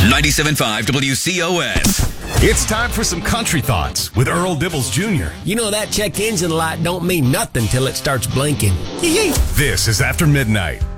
97.5 WCOS. It's time for some country thoughts with Earl Dibbles Jr. You know that check engine light don't mean nothing till it starts blinking. This is After Midnight